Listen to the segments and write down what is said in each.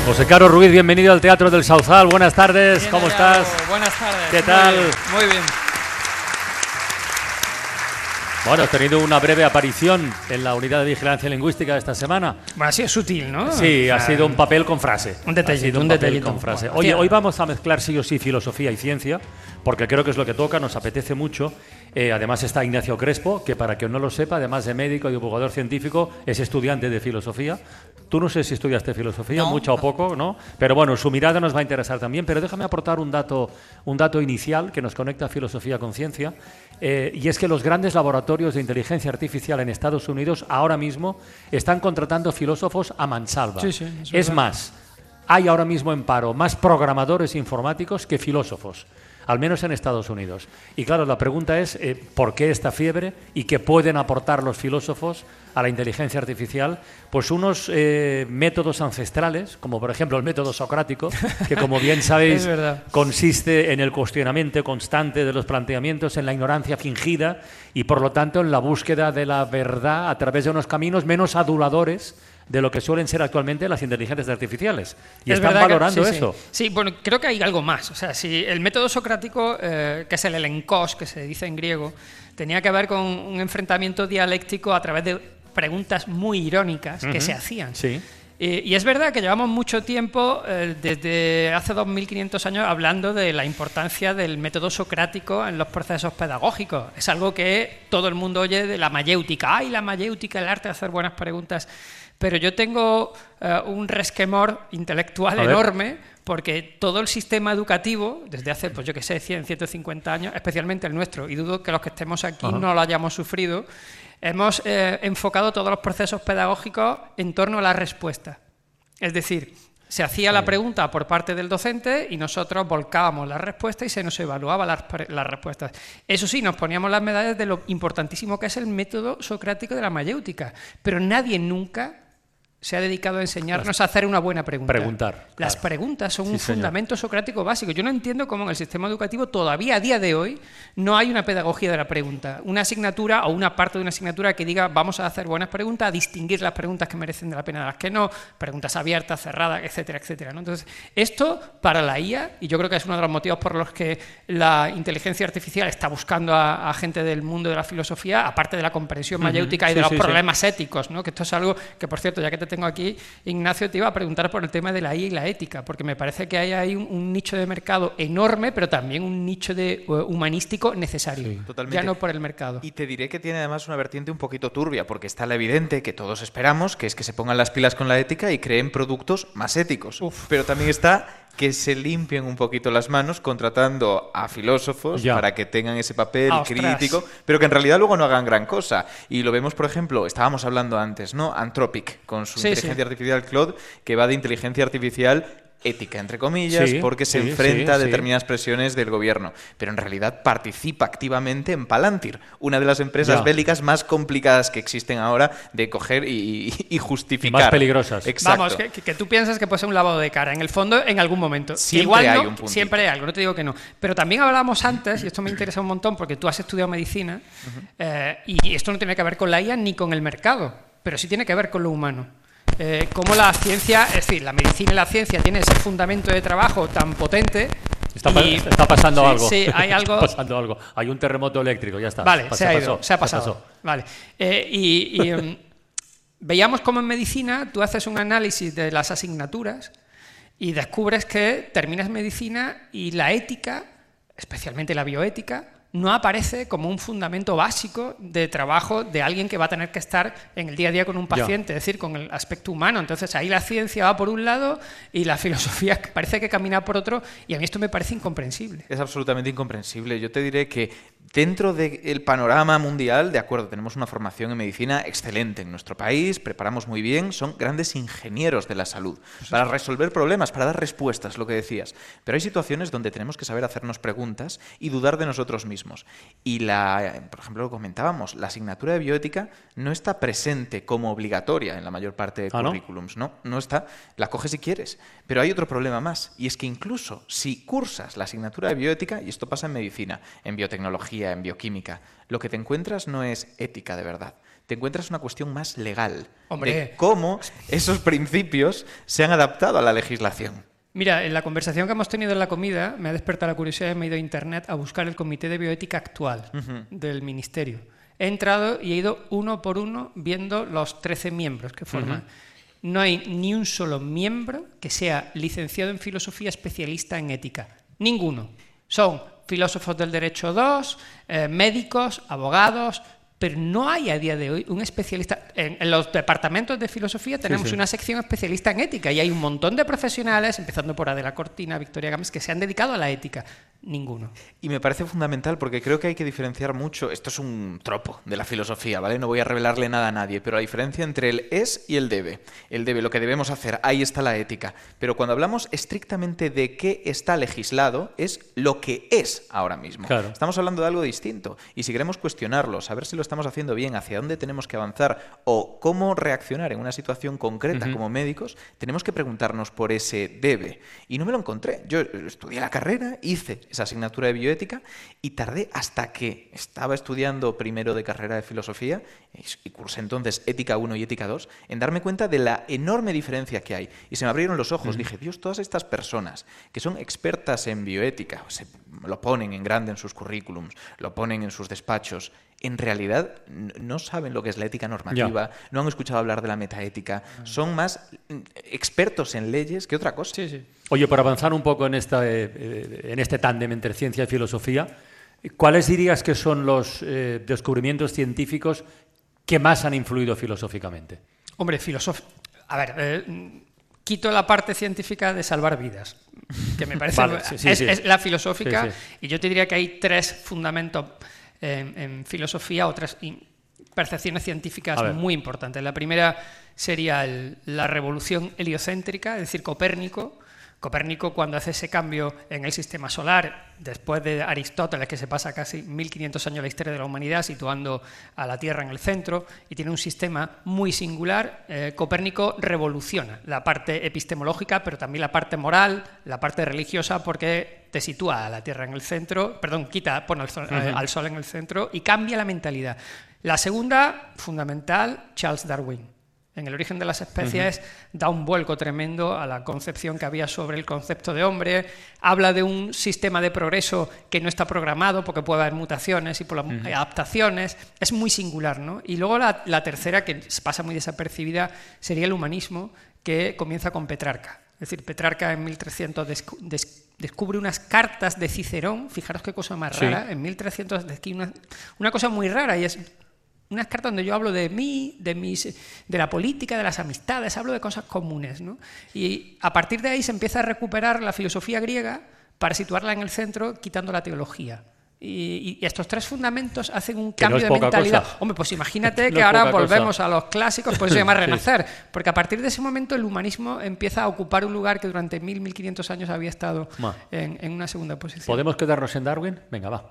José Caro Ruiz, bienvenido al Teatro del Sauzal. Buenas tardes, Bien, ¿cómo hallado. estás? Buenas tardes. ¿Qué tal? Muy bien. Bueno, has tenido una breve aparición en la Unidad de Vigilancia Lingüística esta semana. Bueno, ha sido sutil, ¿no? Sí, ha sido un papel con frase. Un detallito, Ha sido un papel detallito. con frase. Bueno, Oye, hostia. hoy vamos a mezclar sí o sí filosofía y ciencia, porque creo que es lo que toca, nos apetece mucho. Además está Ignacio Crespo, que para quien no lo sepa, además de médico y divulgador científico, es estudiante de filosofía. Tú no sé si estudiaste filosofía, No, mucho o poco, ¿no? Pero bueno, su mirada nos va a interesar también. Pero déjame aportar un dato inicial que nos conecta filosofía con ciencia. Y es que los grandes laboratorios de inteligencia artificial en Estados Unidos ahora mismo están contratando filósofos a mansalva. Sí, sí, Es más, hay ahora mismo en paro más programadores informáticos que filósofos, al menos en Estados Unidos. Y claro, la pregunta es ¿por qué esta fiebre y qué pueden aportar los filósofos a la inteligencia artificial? Pues unos métodos ancestrales, como por ejemplo el método socrático, que como bien sabéis Es verdad. consiste en el cuestionamiento constante de los planteamientos, en la ignorancia fingida y por lo tanto en la búsqueda de la verdad a través de unos caminos menos aduladores de lo que suelen ser actualmente las inteligencias artificiales. Y Es están verdad que- valorando sí, sí. eso. Sí, bueno, creo que hay algo más. O sea, si el método socrático, que es el elenkos, que se dice en griego, tenía que ver con un enfrentamiento dialéctico a través de preguntas muy irónicas que se hacían. Sí. Y es verdad que llevamos mucho tiempo, desde hace 2500 años, hablando de la importancia del método socrático en los procesos pedagógicos. Es algo que todo el mundo oye de la mayéutica. ¡Ay, la mayéutica, el arte de hacer buenas preguntas! Pero yo tengo un resquemor intelectual enorme, porque todo el sistema educativo, desde hace, pues yo que sé, 100, 150 años, especialmente el nuestro, y dudo que los que estemos aquí no lo hayamos sufrido, hemos enfocado todos los procesos pedagógicos en torno a la respuesta. Es decir, se hacía la pregunta por parte del docente y nosotros volcábamos la respuesta y se nos evaluaba las respuestas. Eso sí, nos poníamos las medallas de lo importantísimo que es el método socrático de la mayéutica, pero nadie nunca se ha dedicado a enseñarnos a hacer una buena pregunta. Preguntar, Las claro. preguntas son Sí, un señor. fundamento socrático básico. Yo no entiendo cómo en el sistema educativo todavía a día de hoy no hay una pedagogía de la pregunta. Una asignatura o una parte de una asignatura que diga vamos a hacer buenas preguntas, a distinguir las preguntas que merecen de la pena de las que no, preguntas abiertas, cerradas, etcétera, etcétera, ¿no? Entonces, esto para la IA, y yo creo que es uno de los motivos por los que la inteligencia artificial está buscando a gente del mundo de la filosofía, aparte de la comprensión mayéutica y de Sí, los sí, sí. problemas éticos, ¿no? Que esto es algo que, por cierto, ya que te tengo aquí, Ignacio, te iba a preguntar por el tema de la IA y la ética, porque me parece que hay ahí un nicho de mercado enorme, pero también un nicho de humanístico necesario. Totalmente. Ya no por el mercado. Y te diré que tiene además una vertiente un poquito turbia, porque está la evidente que todos esperamos, que es que se pongan las pilas con la ética y creen productos más éticos. Pero también está que se limpien un poquito las manos contratando a filósofos Ya. para que tengan ese papel ¡Ostras! crítico, pero que en realidad luego no hagan gran cosa. Y lo vemos, por ejemplo, estábamos hablando antes, ¿no? Anthropic, con su Sí, inteligencia sí. artificial Claude, que va de inteligencia artificial ética, entre comillas, Sí, porque se sí, enfrenta a sí, sí. determinadas presiones del gobierno, pero en realidad participa activamente en Palantir, una de las empresas Ya. bélicas más complicadas que existen ahora de coger y justificar. Más peligrosas. Exacto. Vamos, que tú piensas que puede ser un lavado de cara. En el fondo, en algún momento. Siempre Igual hay no, un puntito. siempre hay algo, no te digo que no. Pero también hablábamos antes, y esto me interesa un montón, porque tú has estudiado medicina, y esto no tiene que ver con la IA ni con el mercado, pero sí tiene que ver con lo humano. Cómo la ciencia, es decir, la medicina y la ciencia tienen ese fundamento de trabajo tan potente. Está pasando sí, algo. Sí, hay algo. Está pasando algo. Hay un terremoto eléctrico, ya está. Vale, se ha pasó, pasado. Vale. Veíamos cómo en medicina tú haces un análisis de las asignaturas y descubres que terminas medicina y la ética, especialmente la bioética, no aparece como un fundamento básico de trabajo de alguien que va a tener que estar en el día a día con un paciente, es decir, con el aspecto humano. Entonces ahí la ciencia va por un lado y la filosofía parece que camina por otro, y a mí esto me parece incomprensible. Es absolutamente incomprensible. Yo te diré que dentro del panorama mundial, de acuerdo, tenemos una formación en medicina excelente en nuestro país, preparamos muy bien, son grandes ingenieros de la salud para resolver problemas, para dar respuestas, lo que decías. Pero hay situaciones donde tenemos que saber hacernos preguntas y dudar de nosotros mismos. Y por ejemplo, lo comentábamos, la asignatura de bioética no está presente como obligatoria en la mayor parte de ¿no? currículums. No está. La coges si quieres. Pero hay otro problema más, y es que incluso si cursas la asignatura de bioética, y esto pasa en medicina, en biotecnología, en bioquímica, lo que te encuentras no es ética de verdad. te encuentras una cuestión más legal. Hombre. De cómo esos principios se han adaptado a la legislación. Mira, en la conversación que hemos tenido en la comida me ha despertado la curiosidad y me he ido a internet a buscar el comité de bioética actual del ministerio. He entrado y he ido uno por uno viendo los 13 miembros que forman. No hay ni un solo miembro que sea licenciado en filosofía especialista en ética. Ninguno. Son filósofos del derecho 2, médicos, abogados, pero no hay a día de hoy un especialista. En los departamentos de filosofía tenemos una sección especialista en ética y hay un montón de profesionales, empezando por Adela Cortina, Victoria Gámez, que se han dedicado a la ética. Ninguno. Y me parece fundamental porque creo que hay que diferenciar mucho. Esto es un tropo de la filosofía, ¿vale? No voy a revelarle nada a nadie, pero la diferencia entre el es y el debe. El debe, lo que debemos hacer, ahí está la ética. Pero cuando hablamos estrictamente de qué está legislado, es lo que es ahora mismo. Claro. Estamos hablando de algo distinto. Y si queremos cuestionarlo, saber si lo estamos haciendo bien, hacia dónde tenemos que avanzar o cómo reaccionar en una situación concreta como médicos, tenemos que preguntarnos por ese debe. Y no me lo encontré. Yo estudié la carrera, hice esa asignatura de bioética y tardé hasta que estaba estudiando primero de carrera de filosofía y cursé entonces ética 1 y ética 2 en darme cuenta de la enorme diferencia que hay. Y se me abrieron los ojos. Dije, Dios, todas estas personas que son expertas en bioética, lo ponen en grande en sus currículums, lo ponen en sus despachos, en realidad no saben lo que es la ética normativa, no han escuchado hablar de la metaética, son más expertos en leyes que otra cosa. Sí, sí. Oye, por avanzar un poco en este tándem entre ciencia y filosofía, ¿cuáles dirías que son los descubrimientos científicos que más han influido filosóficamente? Hombre, a ver, quito la parte científica de salvar vidas, que me parece Vale, es la filosófica, Sí, sí. y yo te diría que hay tres fundamentos en filosofía, o tres percepciones científicas muy importantes. La primera sería la revolución heliocéntrica, es decir, Copérnico. Copérnico, cuando hace ese cambio en el sistema solar, después de Aristóteles, que se pasa casi 1500 años la historia de la humanidad, situando a la Tierra en el centro, y tiene un sistema muy singular, Copérnico revoluciona la parte epistemológica, pero también la parte moral, la parte religiosa, porque te sitúa a la Tierra en el centro, pone al Sol en el centro y cambia la mentalidad. La segunda, fundamental, Charles Darwin. En El origen de las especies da un vuelco tremendo a la concepción que había sobre el concepto de hombre, habla de un sistema de progreso que no está programado porque puede haber mutaciones y por las adaptaciones, es muy singular, ¿no? Y luego la tercera, que pasa muy desapercibida, sería el humanismo, que comienza con Petrarca. Es decir, Petrarca en 1300 descubre unas cartas de Cicerón, fijaros qué cosa más rara, en 1300 descubre una cosa muy rara, y es unas cartas donde yo hablo de mí, de la política, de las amistades, hablo de cosas comunes, ¿no? Y a partir de ahí se empieza a recuperar la filosofía griega para situarla en el centro, quitando la teología. Y estos tres fundamentos hacen un cambio de mentalidad. Hombre, pues imagínate que ahora volvemos a los clásicos, por eso se llama renacer, porque a partir de ese momento el humanismo empieza a ocupar un lugar que durante 1500 años había estado en una segunda posición. ¿Podemos quedarnos en Darwin? Venga, va.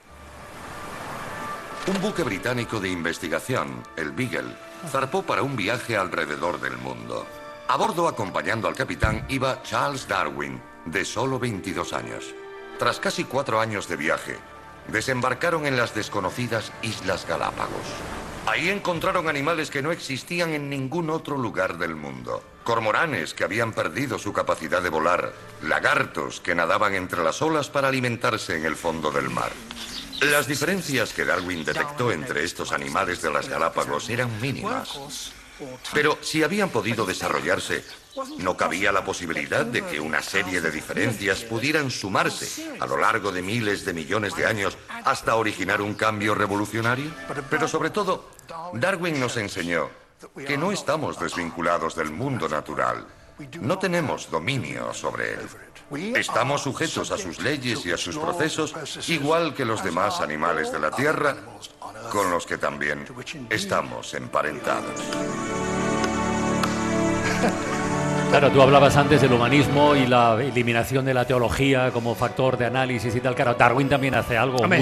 Un buque británico de investigación, el Beagle, zarpó para un viaje alrededor del mundo. A bordo, acompañando al capitán, iba Charles Darwin, de solo 22 años. Tras casi 4 años de viaje, desembarcaron en las desconocidas Islas Galápagos. Ahí encontraron animales que no existían en ningún otro lugar del mundo. Cormoranes que habían perdido su capacidad de volar, lagartos que nadaban entre las olas para alimentarse en el fondo del mar. Las diferencias que Darwin detectó entre estos animales de las Galápagos eran mínimas. Pero si habían podido desarrollarse, ¿no cabía la posibilidad de que una serie de diferencias pudieran sumarse a lo largo de miles de millones de años hasta originar un cambio revolucionario? Pero sobre todo, Darwin nos enseñó que no estamos desvinculados del mundo natural. No tenemos dominio sobre él. Estamos sujetos a sus leyes y a sus procesos, igual que los demás animales de la Tierra, con los que también estamos emparentados. Claro, tú hablabas antes del humanismo y la eliminación de la teología como factor de análisis y tal. Claro, Darwin también hace algo, Hombre,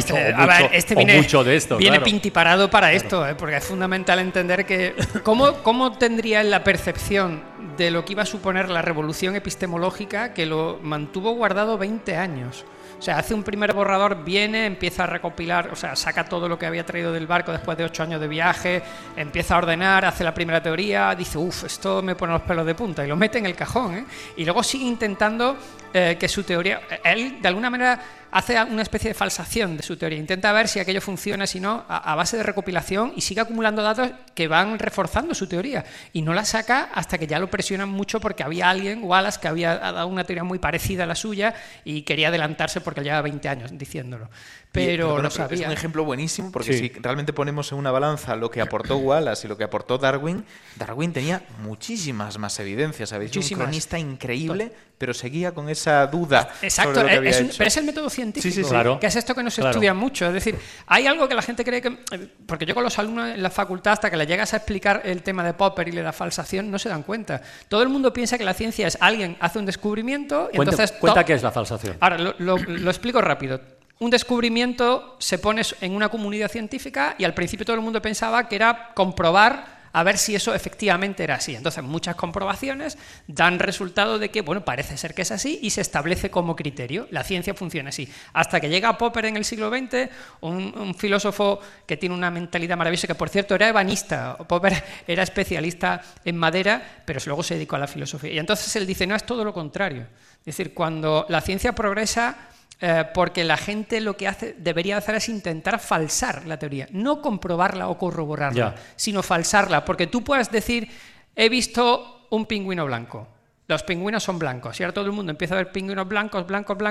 mucho de esto. Viene claro. pintiparado para esto, porque es fundamental entender que cómo tendría él la percepción de lo que iba a suponer la revolución epistemológica que lo mantuvo guardado 20 años. O sea, hace un primer borrador, viene, empieza a recopilar, o sea, saca todo lo que había traído del barco después de 8 años de viaje, empieza a ordenar, hace la primera teoría, dice, esto me pone los pelos de punta, y lo mete en el cajón, ¿eh? Y luego sigue intentando que su teoría, él de alguna manera hace una especie de falsación de su teoría, intenta ver si aquello funciona, si no, a base de recopilación, y sigue acumulando datos que van reforzando su teoría, y no la saca hasta que ya lo presionan mucho porque había alguien, Wallace, que había dado una teoría muy parecida a la suya y quería adelantarse porque llevaba 20 años diciéndolo. Pero lo sabía. Es un ejemplo buenísimo porque Sí. si realmente ponemos en una balanza lo que aportó Wallace y lo que aportó Darwin, Darwin tenía muchísimas más evidencias, ¿sabéis? Un cronista increíble, pero seguía con esa duda. Exacto, sobre lo que había hecho. pero es el método científico, Sí. Claro. que es esto que no se estudia mucho. Es decir, hay algo que la gente cree que... Porque yo con los alumnos en la facultad, hasta que le llegas a explicar el tema de Popper y la falsación, no se dan cuenta. Todo el mundo piensa que la ciencia es alguien hace un descubrimiento y entonces... Cuenta qué es la falsación. Ahora, lo explico rápido. Un descubrimiento se pone en una comunidad científica y al principio todo el mundo pensaba que era comprobar a ver si eso efectivamente era así. Entonces, muchas comprobaciones dan resultado de que, bueno, parece ser que es así y se establece como criterio. La ciencia funciona así. Hasta que llega Popper en el siglo XX, un filósofo que tiene una mentalidad maravillosa, que por cierto era ebanista. Popper era especialista en madera, pero luego se dedicó a la filosofía. Y entonces él dice, no, es todo lo contrario. Es decir, cuando la ciencia progresa... porque la gente lo que debería hacer es intentar falsar la teoría, no comprobarla o corroborarla, sino falsarla, porque tú puedes decir, he visto un pingüino blanco, los pingüinos son blancos, y ahora todo el mundo empieza a ver pingüinos blancos,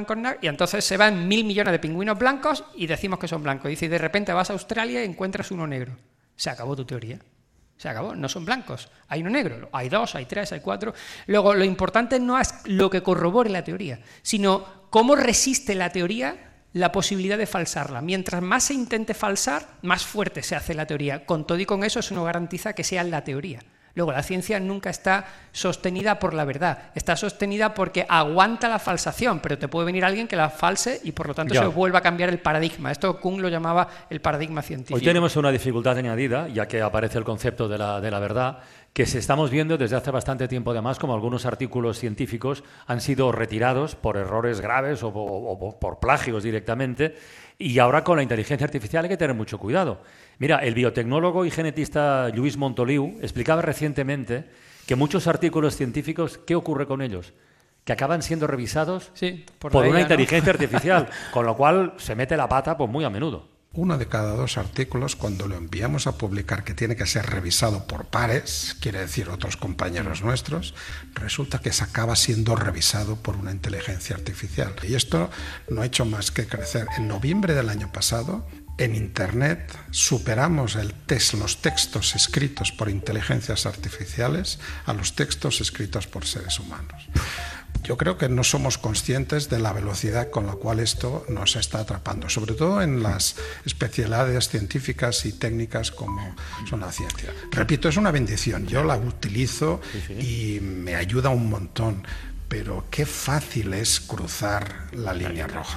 y entonces se van 1.000 millones de pingüinos blancos y decimos que son blancos, y de repente vas a Australia y encuentras uno negro, se acabó tu teoría. Se acabó, no son blancos, hay uno negro, hay 2, hay 3, hay 4. Luego, lo importante no es lo que corrobore la teoría, sino cómo resiste la teoría la posibilidad de falsarla. Mientras más se intente falsar, más fuerte se hace la teoría. Con todo y con eso no garantiza que sea la teoría. Luego, la ciencia nunca está sostenida por la verdad, está sostenida porque aguanta la falsación, pero te puede venir alguien que la false y por lo tanto se vuelva a cambiar el paradigma. Esto Kuhn lo llamaba el paradigma científico. Hoy tenemos una dificultad añadida, ya que aparece el concepto de la verdad, que se estamos viendo desde hace bastante tiempo además, como algunos artículos científicos han sido retirados por errores graves o por plagios directamente, y ahora con la inteligencia artificial hay que tener mucho cuidado. Mira, el biotecnólogo y genetista Lluís Montoliu explicaba recientemente que muchos artículos científicos, ¿qué ocurre con ellos? Que acaban siendo revisados por una inteligencia artificial, con lo cual se mete la pata pues muy a menudo. 1 de cada 2 artículos, cuando lo enviamos a publicar, que tiene que ser revisado por pares, quiere decir otros compañeros nuestros, resulta que se acaba siendo revisado por una inteligencia artificial. Y esto no ha hecho más que crecer. En noviembre del año pasado, en Internet superamos los textos escritos por inteligencias artificiales a los textos escritos por seres humanos. Yo creo que no somos conscientes de la velocidad con la cual esto nos está atrapando, sobre todo en las especialidades científicas y técnicas como son la ciencia. Repito, es una bendición, yo la utilizo y me ayuda un montón, pero qué fácil es cruzar la línea roja.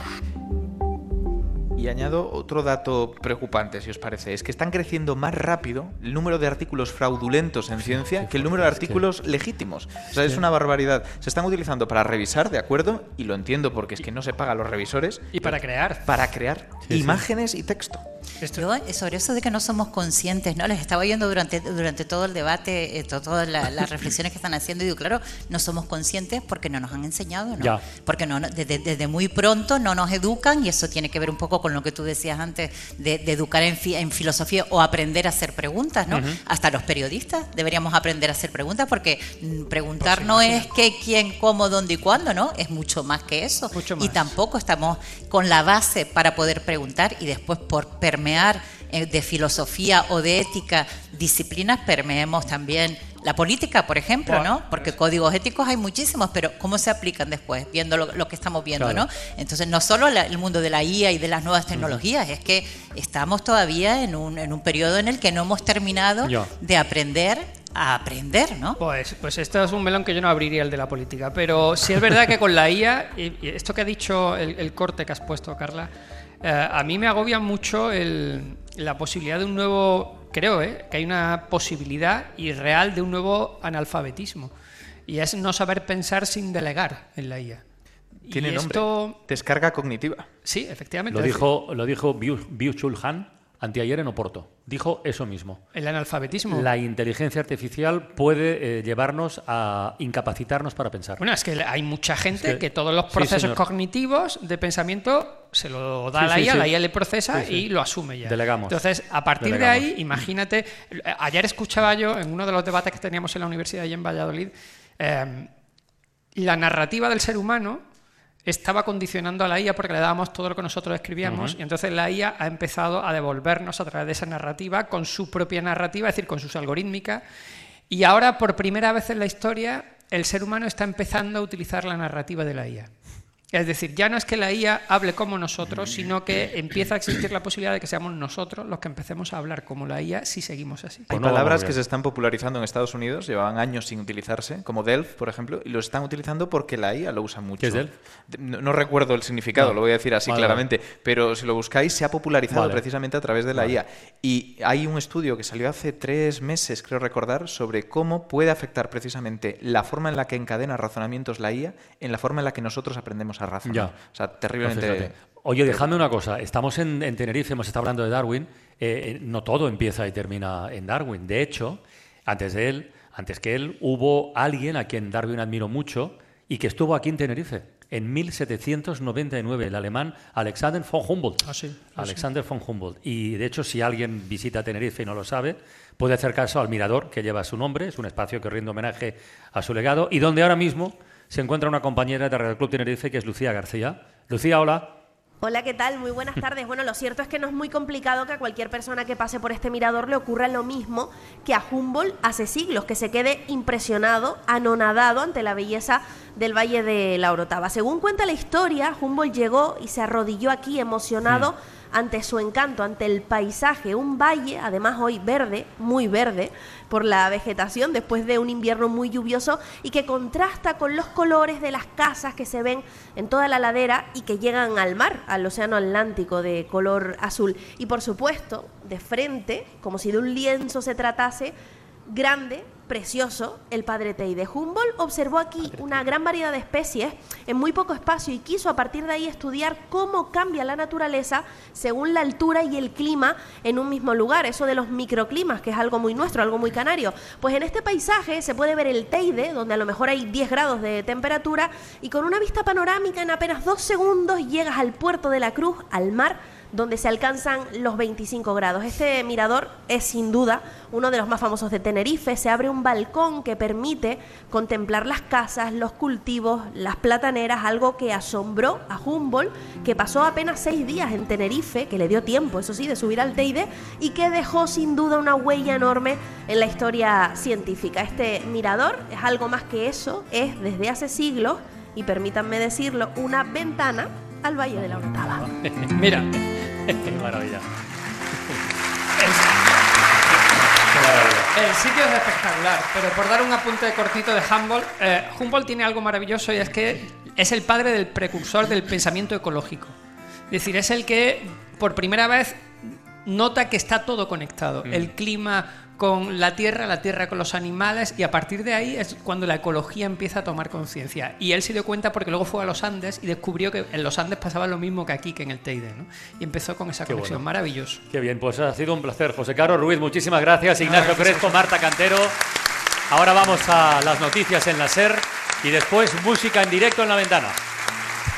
Y añado otro dato preocupante, si os parece, es que están creciendo más rápido el número de artículos fraudulentos en ciencia que el número de artículos legítimos. O sea, es una barbaridad. Se están utilizando para revisar, ¿de acuerdo? Y lo entiendo porque es que no se paga a los revisores. Y para crear. Para crear imágenes y texto. Yo, sobre eso de que no somos conscientes, ¿no? Les estaba oyendo durante todo el debate, todas las reflexiones que están haciendo, y digo, claro, no somos conscientes porque no nos han enseñado, ¿no? Porque desde muy pronto no nos educan, y eso tiene que ver un poco con lo que tú decías antes, de educar en filosofía o aprender a hacer preguntas, ¿no? Hasta los periodistas deberíamos aprender a hacer preguntas, porque preguntar no es qué, quién, cómo, dónde y cuándo, ¿no? Es mucho más que eso. Y tampoco estamos con la base para poder preguntar, y después por permear de filosofía o de ética disciplinas, permeemos también la política, por ejemplo, ¿no? Porque códigos éticos hay muchísimos, pero ¿cómo se aplican después? Viendo lo que estamos viendo, ¿no? Entonces, no solo el mundo de la IA y de las nuevas tecnologías, es que estamos todavía en un periodo en el que no hemos terminado de aprender a aprender, ¿no? Pues esto es un melón que yo no abriría, el de la política, pero sí es verdad que con la IA, y esto que ha dicho el corte que has puesto, Carla, a mí me agobia mucho la posibilidad de un nuevo, creo que hay una posibilidad irreal de un nuevo analfabetismo, y es no saber pensar sin delegar en la IA. Tiene nombre, descarga cognitiva. Sí, efectivamente. Lo dijo Byung-Chul Han anteayer en Oporto. Dijo eso mismo. El analfabetismo. La inteligencia artificial puede llevarnos a incapacitarnos para pensar. Bueno, es que hay mucha gente que todos los procesos cognitivos de pensamiento se lo da a la IA, la IA le procesa y lo asume ya. Delegamos. Entonces, a partir de ahí, imagínate, ayer escuchaba yo en uno de los debates que teníamos en la universidad allí en Valladolid, la narrativa del ser humano estaba condicionando a la IA porque le dábamos todo lo que nosotros escribíamos, y entonces la IA ha empezado a devolvernos a través de esa narrativa con su propia narrativa, es decir, con sus algorítmicas, y ahora por primera vez en la historia el ser humano está empezando a utilizar la narrativa de la IA. Es decir, ya no es que la IA hable como nosotros, sino que empieza a existir la posibilidad de que seamos nosotros los que empecemos a hablar como la IA si seguimos así. Hay palabras que se están popularizando en Estados Unidos, llevaban años sin utilizarse, como Delf, por ejemplo, y lo están utilizando porque la IA lo usa mucho. ¿Qué es Delf? No recuerdo el significado, lo voy a decir así claramente, pero si lo buscáis se ha popularizado precisamente a través de la IA. Y hay un estudio que salió hace 3 meses, creo recordar, sobre cómo puede afectar precisamente la forma en la que encadena razonamientos la IA en la forma en la que nosotros aprendemos a razonar. Ya. O sea, terriblemente... Oye, dejadme una cosa. Estamos en Tenerife, hemos estado hablando de Darwin. No todo empieza y termina en Darwin. De hecho, antes que él, hubo alguien a quien Darwin admiró mucho y que estuvo aquí en Tenerife en 1799, el alemán Alexander von Humboldt. Alexander von Humboldt. Y de hecho, si alguien visita Tenerife y no lo sabe, puede hacer caso al mirador que lleva su nombre. Es un espacio que rinde homenaje a su legado y donde ahora mismo se encuentra una compañera de Radio Club Tenerife que es Lucía García. Lucía, hola. Hola, ¿qué tal? Muy buenas tardes. Bueno, lo cierto es que no es muy complicado que a cualquier persona que pase por este mirador le ocurra lo mismo que a Humboldt hace siglos, que se quede impresionado, anonadado ante la belleza del Valle de la Orotava. Según cuenta la historia, Humboldt llegó y se arrodilló aquí emocionado ante su encanto, ante el paisaje, un valle, además hoy verde, muy verde, por la vegetación después de un invierno muy lluvioso y que contrasta con los colores de las casas que se ven en toda la ladera y que llegan al mar, al océano Atlántico de color azul. Y por supuesto, de frente, como si de un lienzo se tratase, grande, precioso, el Padre Teide. Humboldt observó aquí una gran variedad de especies en muy poco espacio y quiso a partir de ahí estudiar cómo cambia la naturaleza según la altura y el clima en un mismo lugar, eso de los microclimas, que es algo muy nuestro, algo muy canario. Pues en este paisaje se puede ver el Teide, donde a lo mejor hay 10 grados de temperatura, y con una vista panorámica en apenas 2 segundos llegas al puerto de la Cruz, al mar, donde se alcanzan los 25 grados. Este mirador es sin duda uno de los más famosos de Tenerife. Se abre un balcón que permite contemplar las casas, los cultivos, las plataneras, algo que asombró a Humboldt, que pasó apenas 6 días en Tenerife, que le dio tiempo, eso sí, de subir al Teide, y que dejó sin duda una huella enorme en la historia científica. Este mirador es algo más que eso, es desde hace siglos, y permítanme decirlo, una ventana al Valle de la Orotava. Mira. Qué maravilla. El sitio es espectacular, pero por dar un apunte cortito de Humboldt, Humboldt tiene algo maravilloso y es que es el padre del precursor del pensamiento ecológico. Es decir, es el que por primera vez nota que está todo conectado. El clima con la tierra con los animales, y a partir de ahí es cuando la ecología empieza a tomar conciencia. Y él se dio cuenta porque luego fue a los Andes y descubrió que en los Andes pasaba lo mismo que aquí, que en el Teide, ¿no? Y empezó con esa conexión. Bueno. Maravilloso. Qué bien, pues ha sido un placer. José Carlos Ruiz, muchísimas gracias. Ignacio Crespo, Marta Cantero. Ahora vamos a las noticias en la SER y después música en directo en La Ventana.